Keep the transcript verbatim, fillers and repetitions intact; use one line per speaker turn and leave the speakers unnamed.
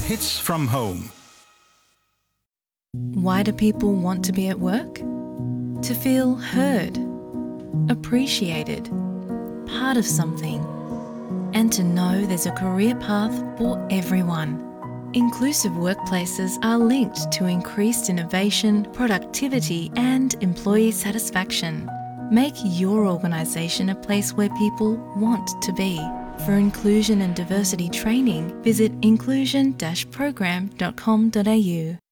Hits from Home.
Why do people want to be at work? To feel heard, appreciated, part of something, and to know there's a career path for everyone. Inclusive workplaces are linked to increased innovation, productivity, and employee satisfaction. Make your organisation a place where people want to be. For inclusion and diversity training, visit inclusion dash program dot com dot a u.